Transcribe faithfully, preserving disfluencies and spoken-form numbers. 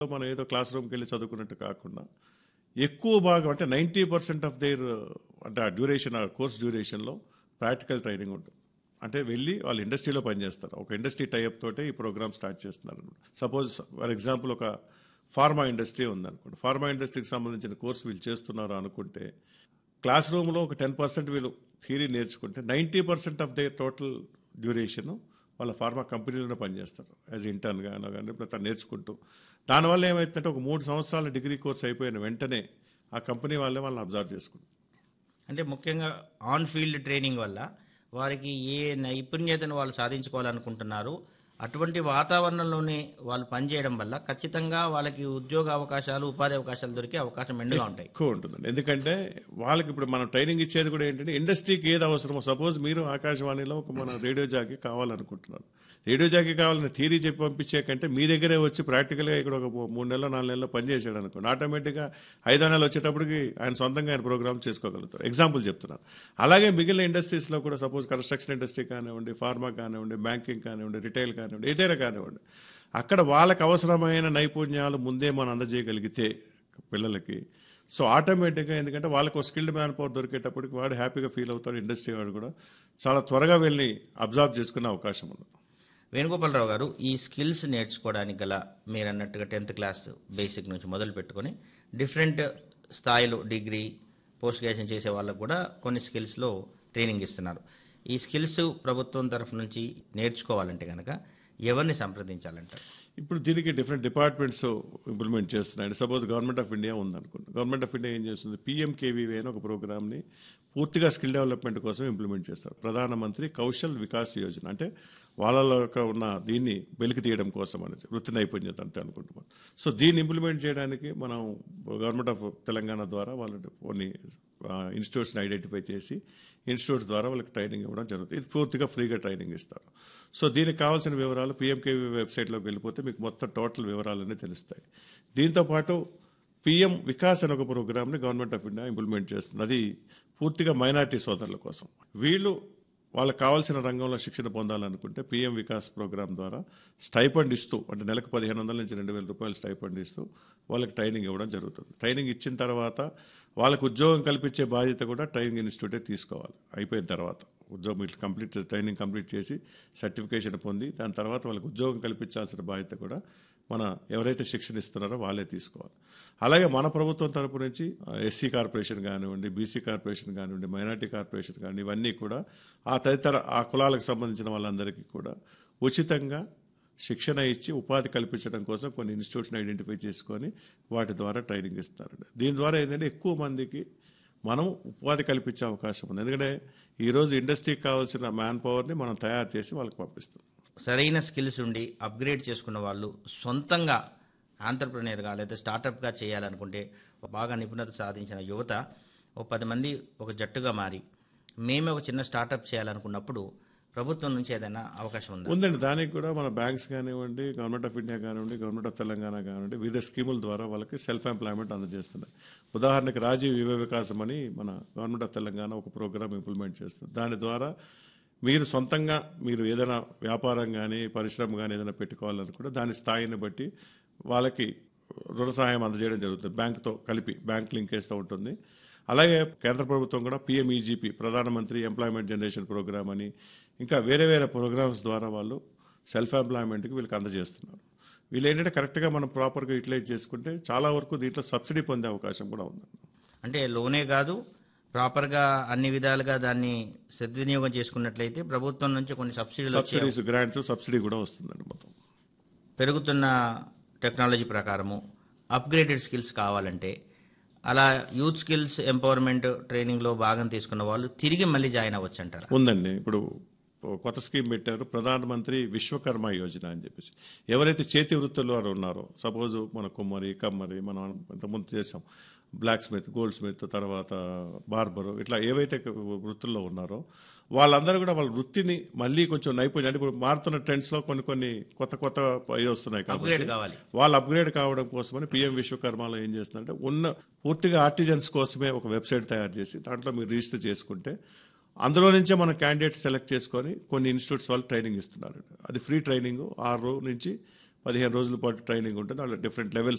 మనం ఏదో క్లాస్ రూమ్కి వెళ్ళి చదువుకున్నట్టు కాకుండా ఎక్కువ భాగం అంటే నైంటీ పర్సెంట్ ఆఫ్ దేర్ అంటే ఆ డ్యూరేషన్ ఆ కోర్స్ డ్యూరేషన్లో ప్రాక్టికల్ ట్రైనింగ్ ఉంటుంది. అంటే వెళ్ళి వాళ్ళు ఇండస్ట్రీలో పనిచేస్తారు. ఒక ఇండస్ట్రీ టైప్ తోటే ఈ ప్రోగ్రామ్ స్టార్ట్ చేస్తున్నారు. సపోజ్ ఫర్ ఎగ్జాంపుల్ ఒక ఫార్మా ఇండస్ట్రీ ఉందనుకోండి. ఫార్మా ఇండస్ట్రీకి సంబంధించిన కోర్స్ వీళ్ళు చేస్తున్నారు అనుకుంటే క్లాస్ రూమ్లో ఒక టెన్ పర్సెంట్ వీళ్ళు థియరీ నేర్చుకుంటే ninety percent of they total duration వాళ్ళ ఫార్మా కంపెనీలోనే పనిచేస్తారు యాజ్ ఇంటర్న్గా కానీ ఇప్పుడు నేర్చుకుంటూ. దానివల్ల ఏమవుతుందంటే ఒక మూడు సంవత్సరాల డిగ్రీ కోర్స్ అయిపోయిన వెంటనే ఆ కంపెనీ వాళ్ళే వాళ్ళని అబ్జర్వ్ చేసుకుంటారు. అంటే ముఖ్యంగా ఆన్ ఫీల్డ్ ట్రైనింగ్ వల్ల వారికి ఏ నైపుణ్యతను వాళ్ళు సాధించుకోవాలనుకుంటున్నారు అటువంటి వాతావరణంలోనే వాళ్ళు పనిచేయడం వల్ల ఖచ్చితంగా వాళ్ళకి ఉద్యోగ అవకాశాలు ఉపాధి అవకాశాలు దొరికే అవకాశం మెండుగా ఉంటాయి, ఎక్కువ ఉంటుందండి. ఎందుకంటే వాళ్ళకి ఇప్పుడు మనం ట్రైనింగ్ ఇచ్చేది కూడా ఏంటంటే ఇండస్ట్రీకి ఏది అవసరమో. సపోజ్ మీరు ఆకాశవాణిలో ఒక మన రేడియో జాకీ కావాలనుకుంటున్నారు. రేడియో జాకీ కావాలని థియరీ చెప్పి పంపించే కంటే మీ దగ్గరే వచ్చి ప్రాక్టికల్గా ఇక్కడ ఒక మూడు నెలలు నాలుగు నెలల్లో పనిచేసాడు అనుకోండి, ఆటోమేటిక్గా ఐదో నెలలు వచ్చేటప్పటికి ఆయన సొంతంగా ఆయన ప్రోగ్రామ్ చేసుకోగలుగుతారు. ఎగ్జాంపుల్ చెప్తున్నాను. అలాగే మిగిలిన ఇండస్ట్రీస్లో కూడా సపోజ్ కన్స్ట్రక్షన్ ఇండస్ట్రీ కానివ్వండి, ఫార్మా కానివ్వండి, బ్యాంకింగ్ కానివ్వండి, రిటైల్ కానివ్వండి, ఏదైనా కానివ్వండి, అక్కడ వాళ్ళకి అవసరమైన నైపుణ్యాలు ముందే మనం అందజేయగలిగితే పిల్లలకి సో ఆటోమేటిక్గా ఎందుకంటే వాళ్ళకు ఒక స్కిల్డ్ మ్యాన్ పవర్ దొరికేటప్పటికి వాడు హ్యాపీగా ఫీల్ అవుతాడు. ఇండస్ట్రీ వాడు కూడా చాలా త్వరగా వెళ్ళి అబ్జర్వ్ చేసుకునే అవకాశం ఉంది. వేణుగోపాలరావు గారు, ఈ స్కిల్స్ నేర్చుకోవడానికి గల మీరు అన్నట్టుగా టెన్త్ క్లాస్ బేసిక్ నుంచి మొదలు పెట్టుకొని డిఫరెంట్ స్థాయిలో డిగ్రీ పోస్ట్ గ్రాడ్యుయేషన్ చేసే వాళ్ళకు కూడా కొన్ని స్కిల్స్లో ట్రైనింగ్ ఇస్తున్నారు. ఈ స్కిల్స్ ప్రభుత్వం తరఫు నుంచి నేర్చుకోవాలంటే కనుక ఎవరిని సంప్రదించాలంటారు? ఇప్పుడు దీనికి different departments implement చేస్తున్నాయండి. Suppose government of India ఉందనుకోండి. గవర్నమెంట్ ఆఫ్ ఇండియా ఏం చేస్తుంది, పిఎంకేవీవై అని ఒక ప్రోగ్రామ్ని పూర్తిగా స్కిల్ డెవలప్మెంట్ కోసం ఇంప్లిమెంట్ చేస్తారు. ప్రధానమంత్రి కౌశల్ వికాస్ యోజన అంటే వాళ్ళలో ఉన్న దీన్ని వెలికి తీయడం కోసం అనేది వృత్తి నైపుణ్యత అంటే అనుకుంటున్నాం. సో దీన్ని ఇంప్లిమెంట్ చేయడానికి మనం గవర్నమెంట్ ఆఫ్ తెలంగాణ ద్వారా వాళ్ళ కొన్ని ఇన్స్టిట్యూట్స్ని ఐడెంటిఫై చేసి ఇన్స్టిట్యూట్స్ ద్వారా వాళ్ళకి ట్రైనింగ్ ఇవ్వడం జరుగుతుంది. ఇది పూర్తిగా ఫ్రీగా ట్రైనింగ్ ఇస్తారు. సో దీనికి కావాల్సిన వివరాలు పిఎంకేవీ వెబ్సైట్లోకి వెళ్ళిపోతే మీకు మొత్తం టోటల్ వివరాలన్నీ తెలుస్తాయి. దీంతోపాటు పిఎం వికాస్ అనే ఒక ప్రోగ్రామ్ని గవర్నమెంట్ ఆఫ్ ఇండియా ఇంప్లిమెంట్ చేస్తుంది. అది పూర్తిగా మైనారిటీ సోదరుల కోసం. వీళ్ళు వాళ్ళకి కావాల్సిన రంగంలో శిక్షణ పొందాలనుకుంటే పిఎం వికాస్ ప్రోగ్రామ్ ద్వారా స్టైపండ్ ఇస్తూ అంటే నెలకు పదిహేను వందల నుంచి రెండు వేల రూపాయలు స్టైపండ్ ఇస్తూ వాళ్ళకి ట్రైనింగ్ ఇవ్వడం జరుగుతుంది. ట్రైనింగ్ ఇచ్చిన తర్వాత వాళ్ళకు ఉద్యోగం కల్పించే బాధ్యత కూడా ట్రైనింగ్ ఇన్స్టిట్యూటే తీసుకోవాలి. అయిపోయిన తర్వాత ఉద్యోగం ఇట్లా కంప్లీట్ ట్రైనింగ్ కంప్లీట్ చేసి సర్టిఫికేషన్ పొంది దాని తర్వాత వాళ్ళకి ఉద్యోగం కల్పించాల్సిన బాధ్యత కూడా మన ఎవరైతే శిక్షణ ఇస్తున్నారో వాళ్ళే తీసుకోవాలి. అలాగే మన ప్రభుత్వం తరపు నుంచి ఎస్సీ కార్పొరేషన్ కానివ్వండి, బీసీ కార్పొరేషన్ కానివ్వండి, మైనార్టీ కార్పొరేషన్ కానివ్వండి, ఇవన్నీ కూడా ఆ తదితర ఆ కులాలకు సంబంధించిన వాళ్ళందరికీ కూడా ఉచితంగా శిక్షణ ఇచ్చి ఉపాధి కల్పించడం కోసం కొన్ని ఇన్స్టిట్యూట్స్ని ఐడెంటిఫై చేసుకొని వాటి ద్వారా ట్రైనింగ్ ఇస్తున్నారండి. దీని ద్వారా ఏంటంటే ఎక్కువ మందికి మనం ఉపాధి కల్పించే అవకాశం ఉంది. ఎందుకంటే ఈరోజు ఇండస్ట్రీకి కావాల్సిన మ్యాన్ పవర్ని మనం తయారు చేసి వాళ్ళకి పంపిస్తాం. సరైన స్కిల్స్ ఉండి అప్గ్రేడ్ చేసుకున్న వాళ్ళు సొంతంగా ఆంటర్ప్రెన్యూర్గా లేదా స్టార్టప్గా చేయాలనుకుంటే బాగా నిపుణత సాధించిన యువత ఒక పది మంది ఒక జట్టుగా మారి మేమే ఒక చిన్న స్టార్టప్ చేయాలనుకున్నప్పుడు ప్రభుత్వం నుంచి ఏదైనా అవకాశం ఉందా? ఉందండి. దానికి కూడా మన బ్యాంక్స్ కానివ్వండి, గవర్నమెంట్ ఆఫ్ ఇండియా కానివ్వండి, గవర్నమెంట్ ఆఫ్ తెలంగాణ కానివ్వండి, వివిధ స్కీముల ద్వారా వాళ్ళకి సెల్ఫ్ ఎంప్లాయ్మెంట్ అందజేస్తున్నాయి. ఉదాహరణకి రాజీవ్ యువ వికాసం అని మన గవర్నమెంట్ ఆఫ్ తెలంగాణ ఒక ప్రోగ్రామ్ ఇంప్లిమెంట్ చేస్తుంది. దాని ద్వారా మీరు సొంతంగా మీరు ఏదైనా వ్యాపారం కానీ పరిశ్రమ కానీ ఏదైనా పెట్టుకోవాలనుకుంటే దాని స్థాయిని బట్టి వాళ్ళకి రుణ సహాయం అందజేయడం జరుగుతుంది. బ్యాంకుతో కలిపి బ్యాంక్ లింకేజ్తో ఉంటుంది. అలాగే కేంద్ర ప్రభుత్వం కూడా పిఎంఈజీపీ ప్రధానమంత్రి ఎంప్లాయ్మెంట్ జనరేషన్ ప్రోగ్రామ్ అని ఇంకా వేరే వేరే ప్రోగ్రామ్స్ ద్వారా వాళ్ళు సెల్ఫ్ ఎంప్లాయ్మెంట్కి వీళ్ళకి అందజేస్తున్నారు. వీళ్ళు ఏంటంటే కరెక్ట్గా మనం ప్రాపర్గా యూటిలైజ్ చేసుకుంటే చాలా వరకు దీంట్లో సబ్సిడీ పొందే అవకాశం కూడా ఉంది. అంటే లోనే కాదు ప్రాపర్గా అన్ని విధాలుగా దాన్ని సద్వినియోగం చేసుకున్నట్లయితే ప్రభుత్వం నుంచి కొన్ని సబ్సిడీలు సబ్సిడీస్ గ్రాంట్స్ సబ్సిడీ కూడా వస్తుందండి. మొత్తం పెరుగుతున్న టెక్నాలజీ ప్రకారము అప్గ్రేడెడ్ స్కిల్స్ కావాలంటే అలా యూత్ స్కిల్స్ ఎంపవర్మెంట్ ట్రైనింగ్లో భాగం తీసుకున్న వాళ్ళు తిరిగి మళ్ళీ జాయిన్ అవ్వచ్చు అంటారా? ఉందండి. ఇప్పుడు కొత్త స్కీమ్ పెట్టారు, ప్రధానమంత్రి విశ్వకర్మ యోజన అని చెప్పేసి. ఎవరైతే చేతి వృత్తులు వారు ఉన్నారో సపోజ్ మన కుమ్మరి కమ్మరి మనం ఇంతకుముందు చేసాం బ్లాక్ స్మిత్, గోల్డ్ స్మిత్, తర్వాత బార్బరు, ఇట్లా ఏవైతే వృత్తుల్లో ఉన్నారో వాళ్ళందరూ కూడా వాళ్ళ వృత్తిని మళ్ళీ కొంచెం నైపుణ్యం అంటే ఇప్పుడు మారుతున్న ట్రెండ్స్లో కొన్ని కొన్ని కొత్త కొత్త ఇది వస్తున్నాయి కాబట్టి వాళ్ళు అప్గ్రేడ్ కావడం కోసమని పిఎం విశ్వకర్మలో ఏం చేస్తుందంటే ఉన్న పూర్తిగా ఆర్టిజన్స్ కోసమే ఒక వెబ్సైట్ తయారు చేసి దాంట్లో మీరు రిజిస్టర్ చేసుకుంటే అందులో నుంచే మన క్యాండిడేట్స్ సెలెక్ట్ చేసుకొని కొన్ని ఇన్స్టిట్యూట్స్ వాళ్ళు ట్రైనింగ్ ఇస్తున్నారు. అది ఫ్రీ ట్రైనింగ్ ఆరు నుంచి పదిహేను రోజుల పాటు ట్రైనింగ్ ఉంటుంది. వాళ్ళ డిఫరెంట్ లెవెల్స్